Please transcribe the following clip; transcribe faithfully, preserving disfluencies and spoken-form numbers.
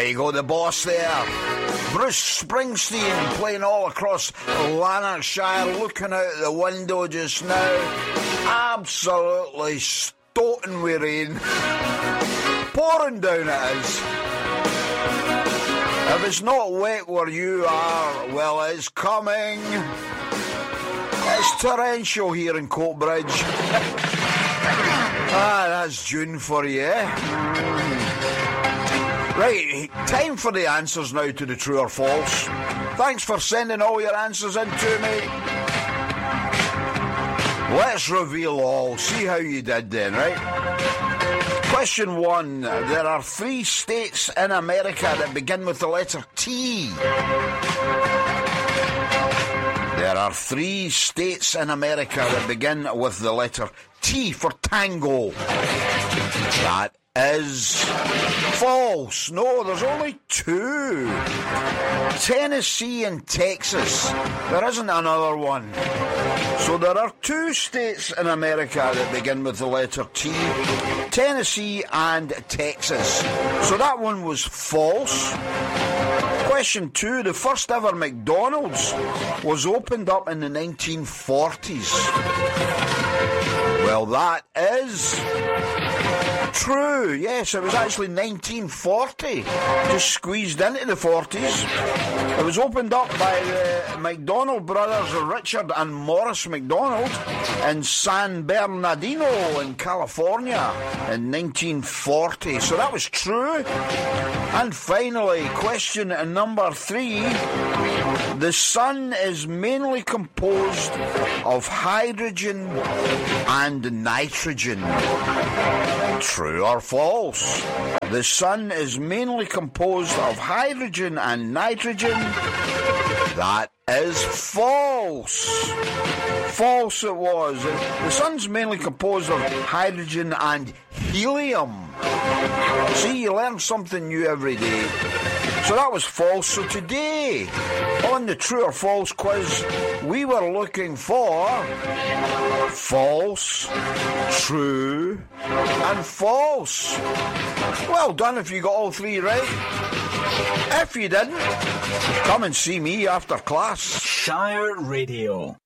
you go, the boss there. Bruce Springsteen playing all across Lanarkshire, looking out the window just now. Absolutely stoating with rain. Pouring down it is. If it's not wet where you are, well, it's coming. It's torrential here in Coatbridge. Ah, that's June for you, eh? Right, time for the answers now to the true or false. Thanks for sending all your answers in to me. Let's reveal all. See how you did then, right? Question one. There are three states in America that begin with the letter T. There are three states in America that begin with the letter T for tango. That is false. No, there's only two. Tennessee and Texas. There isn't another one. So there are two states in America that begin with the letter T. Tennessee and Texas. So that one was false. Question two. The first ever McDonald's was opened up in the nineteen forties. Well, that is true. Yes, it was actually nineteen forty. Just squeezed into the forties. It was opened up by the McDonald brothers, Richard and Morris McDonald, in San Bernardino in California in nineteen forty. So that was true. And finally, question number three. The sun is mainly composed of hydrogen and nitrogen. True or false? The sun is mainly composed of hydrogen and nitrogen. That is false. False it was. The sun's mainly composed of hydrogen and helium. See, you learn something new every day. So that was false. So today, on the true or false quiz, we were looking for false, true, and false. Well done if you got all three right. If you didn't, come and see me after class. Shire Radio.